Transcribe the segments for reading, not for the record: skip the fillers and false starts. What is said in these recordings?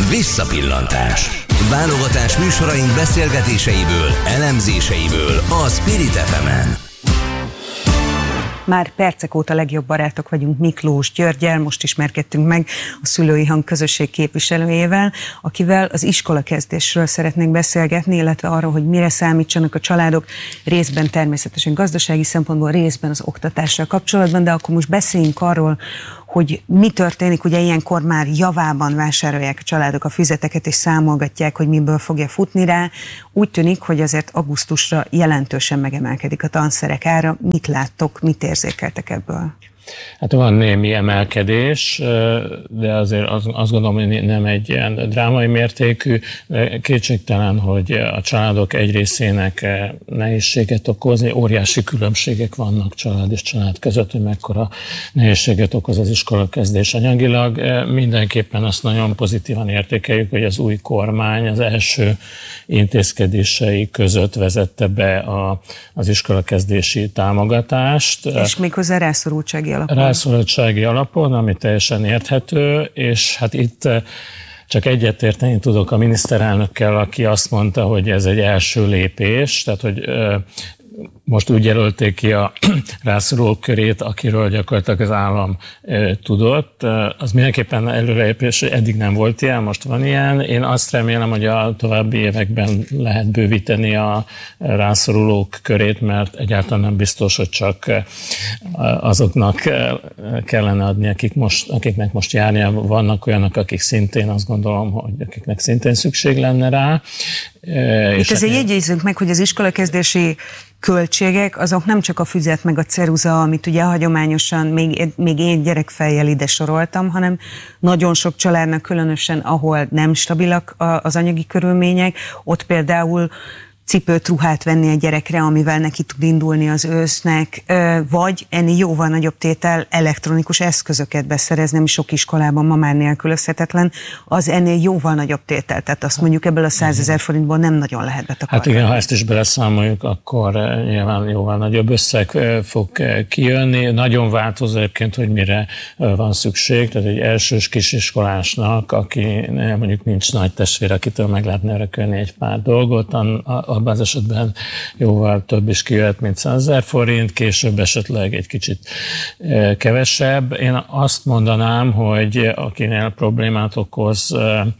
Visszapillantás. Válogatás műsoraink beszélgetéseiből, elemzéseiből a Spirit FM-en. Már percek óta legjobb barátok vagyunk Miklós Györggyel, most ismerkedtünk meg a Szülői Hang közösség képviselőjével, akivel az iskolakezdésről szeretnénk beszélgetni, illetve arról, hogy mire számítsanak a családok, részben természetesen gazdasági szempontból, részben az oktatással kapcsolatban, de akkor most beszéljünk arról, hogy mi történik, ugye ilyenkor már javában vásárolják a családok a füzeteket, és számolgatják, hogy miből fogja futni rá. Úgy tűnik, hogy azért augusztusra jelentősen megemelkedik a tanszerek ára. Mit láttok, mit érzékeltek ebből? Hát van némi emelkedés, de azért azt gondolom, hogy nem egy ilyen drámai mértékű. Kétségtelen, hogy a családok egy részének nehézséget okozni. Óriási különbségek vannak család és család között, hogy mekkora nehézséget okoz az iskolakezdés anyagilag. Mindenképpen azt nagyon pozitívan értékeljük, hogy az új kormány az első intézkedései között vezette be az iskolakezdési támogatást. És méghozzá rászorultsági alapon. Rászorultsági alapon, ami teljesen érthető, és hát itt csak egyetérteni tudok a miniszterelnökkel, aki azt mondta, hogy ez egy első lépés, tehát hogy most úgy jelölték ki a rászorulók körét, akiről gyakorlatilag az állam tudott. Az mindenképpen előrelépés, eddig nem volt ilyen, most van ilyen. Én azt remélem, hogy a további években lehet bővíteni a rászorulók körét, mert egyáltalán nem biztos, hogy csak azoknak kellene adni, akiknek most járnia. Vannak olyanok, akik szintén azt gondolom, hogy akiknek szintén szükség lenne rá. Itt azért jegyezzünk meg, hogy az iskolakezdési költségek, azok nem csak a füzet meg a ceruza, amit ugye hagyományosan még én gyerekfejjel ide soroltam, hanem nagyon sok családnak, különösen ahol nem stabilak az anyagi körülmények, ott például cipőt, ruhát venni a gyerekre, amivel neki tud indulni az ősznek, vagy ennél jóval nagyobb tétel elektronikus eszközöket beszerezni, ami sok iskolában ma már nélkülözhetetlen, az ennél jóval nagyobb tétel. Tehát azt mondjuk ebből a 100 000 forintból nem nagyon lehet betakarni. Hát igen, ha ezt is beleszámoljuk, akkor nyilván jóval nagyobb összeg fog kijönni. Nagyon változó egyébként, hogy mire van szükség. Tehát egy elsős kisiskolásnak, aki mondjuk nincs nagy testvér, akitől meg lehetne örökölni egy pár dolgot, abban az esetben jóval több is kijöhet, mint 100 000 forint, később esetleg egy kicsit kevesebb. Én azt mondanám, hogy akinél problémát okoz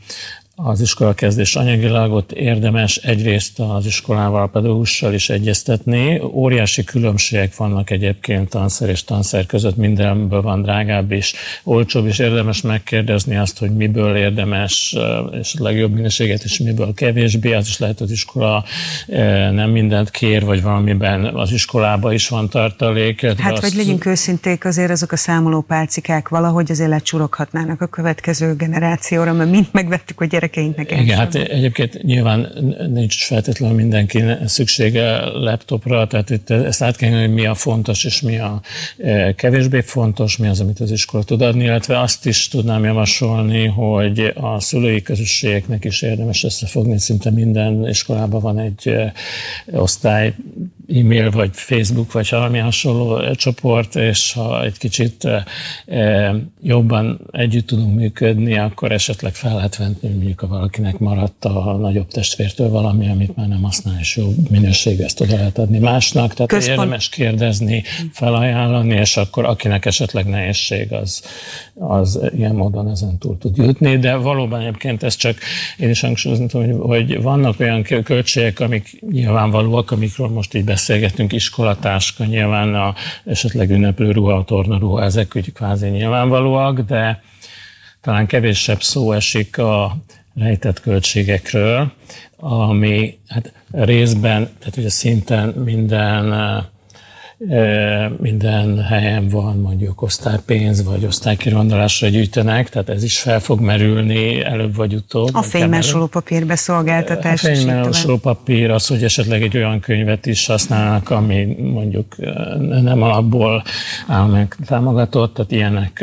az iskolakezdés anyagilag, ott érdemes egyrészt az iskolával, a pedagógussal is egyeztetni. Óriási különbségek vannak egyébként tanszer és tanszer között, mindenből van drágább és olcsóbb, és érdemes megkérdezni azt, hogy miből érdemes, és a legjobb minőséget, és miből kevésbé. Az is lehet, hogy az iskola nem mindent kér, vagy valamiben az iskolában is van tartalék. Hát, vagy legyünk őszinték, azért azok a számolópálcikák valahogy azért lecsuroghatnának a következő generációra, mert mind megvettük a gyerekeinknek. Igen, hát egyébként nyilván nincs feltétlenül mindenkinek szüksége laptopra, tehát itt ezt át kell, hogy mi a fontos és mi a kevésbé fontos, mi az, amit az iskola tud adni, illetve azt is tudnám javasolni, hogy a szülői közösségeknek is érdemes összefogni, szinte minden iskolában van egy osztály, e-mail, vagy Facebook, vagy valami hasonló csoport, és ha egy kicsit jobban együtt tudunk működni, akkor esetleg fel lehet venni, mondjuk ha valakinek maradt a nagyobb testvértől valami, amit már nem használ, és jó minőségű, ezt oda lehet adni másnak. Tehát érdemes kérdezni, felajánlani, és akkor akinek esetleg nehézség, az ilyen módon ezen túl tud jutni. De valóban egyébként ez csak én is hangsúlyozni tudom, hogy vannak olyan költségek, amik nyilvánvalóak, amikről most így beszélgetünk, iskolatáska, nyilván esetleg ünneplőruha, tornaruha, ezek úgy kvázi nyilvánvalóak, de talán kevésebb szó esik a rejtett költségekről, ami hát részben, tehát ugye szinten minden helyen van mondjuk osztálypénz, vagy osztálykirondolásra gyűjtenek, tehát ez is fel fog merülni előbb vagy utóbb. A fénymásolópapír beszolgáltatás. A fénymásolópapír, az, hogy esetleg egy olyan könyvet is használnak, ami mondjuk nem alapból állami támogatott, tehát ilyenek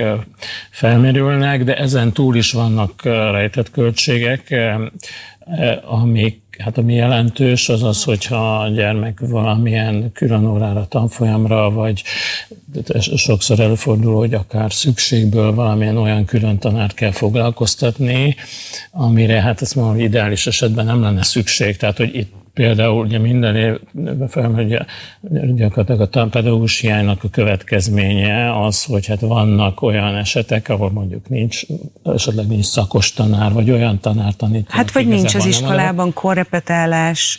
felmerülnek, de ezen túl is vannak rejtett költségek, amik Hát ami jelentős, az az, hogyha a gyermek valamilyen külön órára, tanfolyamra, vagy sokszor előfordul, hogy akár szükségből valamilyen olyan külön tanárt kell foglalkoztatni, amire hát ezt mondom, hogy ideális esetben nem lenne szükség. Tehát, hogy itt például ugye minden év gyakorlatilag a pedagógus hiánynak a következménye az, hogy hát vannak olyan esetek, ahol mondjuk esetleg nincs szakos tanár, vagy olyan tanár tanít. Hát vagy nincs az iskolában korrepetálás,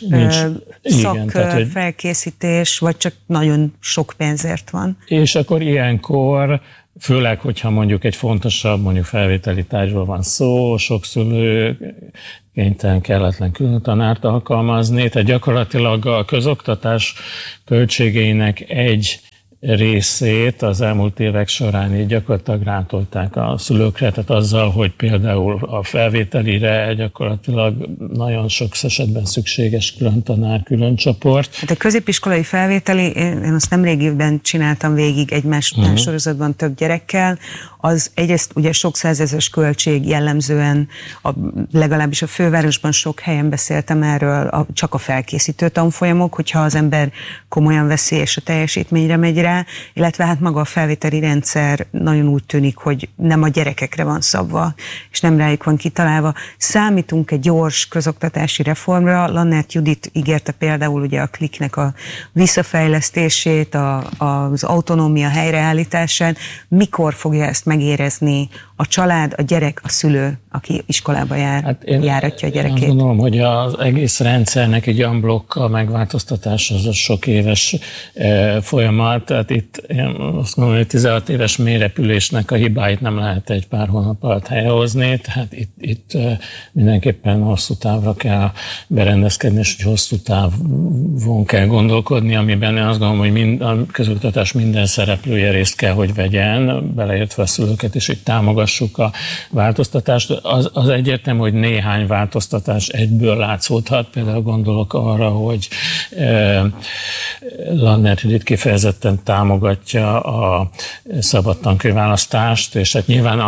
szakfelkészítés, vagy csak nagyon sok pénzért van. És akkor ilyenkor főleg, hogyha mondjuk egy fontosabb, mondjuk felvételi tárgyról van szó, sok szülő kénytelen, kelletlen külön tanárt alkalmazni, tehát gyakorlatilag a közoktatás költségeinek egy részét az elmúlt évek során így gyakorlatilag rántolták a szülőkre, tehát azzal, hogy például a felvételire gyakorlatilag nagyon sok esetben szükséges külön tanár, külön csoport. Hát a középiskolai felvételi, én azt nemrégiben csináltam végig egymás sorozatban több gyerekkel, az egyrészt ugye sok százezres költség jellemzően, legalábbis a fővárosban sok helyen beszéltem erről, csak a felkészítő tanfolyamok, hogyha az ember komolyan veszi és a teljesítményre megy rá, illetve hát maga a felvételi rendszer nagyon úgy tűnik, hogy nem a gyerekekre van szabva, és nem rájuk van kitalálva. Számítunk egy gyors közoktatási reformra, Lannert Judit ígérte például ugye a Kliknek a visszafejlesztését, az autonómia helyreállítását. Mikor fogja ezt megérezni a család, a gyerek, a szülő, aki iskolába járatja a gyerekét? Én azt gondolom, hogy az egész rendszernek egy unblock megváltoztatása az a sok éves folyamat, tehát itt én azt mondom, hogy 16 éves mélyrepülésnek a hibáit nem lehet egy pár hónap alatt helyrehozni, tehát itt mindenképpen hosszú távra kell berendezkedni, és hogy hosszú távon kell gondolkodni, amiben én azt gondolom, hogy a közoktatás minden szereplője részt kell, hogy vegyen, beleértve a szülőket, és hogy támogassuk a változtatást. Az egyértelmű, hogy néhány változtatás egyből látszódhat, például gondolok arra, hogy Lannert Judit kifejezetten támogatja a szabad tankönyvválasztást, és hát nyilván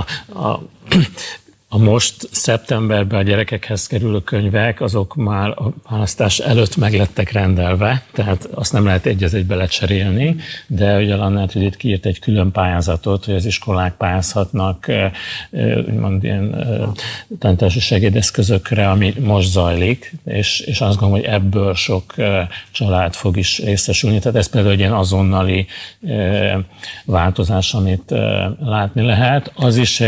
a most szeptemberben a gyerekekhez kerülő könyvek, azok már a választás előtt meglettek rendelve, tehát azt nem lehet egy az egybe lecserélni, de ugye Lannert Judit kiírt egy külön pályázatot, hogy az iskolák pályázhatnak úgymond ilyen tanítási segédeszközökre, ami most zajlik, és azt gondolom, hogy ebből sok család fog is részesülni. Tehát ez például egy ilyen azonnali változás, amit látni lehet. Az is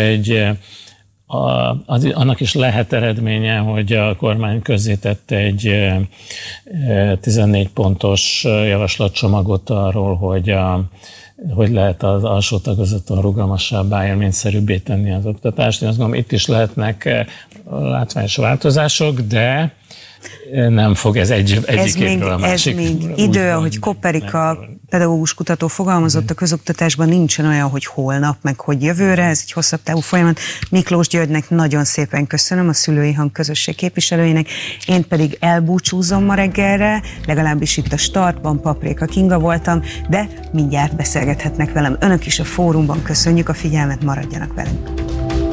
annak is lehet eredménye, hogy a kormány közzétette egy 14 pontos javaslatcsomagot arról, hogy lehet az alsó tagozaton rugalmasabbá, élményszerűbbé tenni az oktatást. Én azt gondolom, itt is lehetnek látványos változások, de nem fog ez egyik évről a másikra. Ez még idő, ahogy Kopperika pedagógus kutató fogalmazott, a közoktatásban nincsen olyan, hogy holnap, meg hogy jövőre, ez egy hosszabb távú folyamat. Miklós Györgynek nagyon szépen köszönöm, a Szülői Hang közösség képviselőjének, én pedig elbúcsúzom ma reggelre, legalábbis itt a Startban Papréka Kinga voltam, de mindjárt beszélgethetnek velem önök is a fórumban. Köszönjük a figyelmet, maradjanak velünk!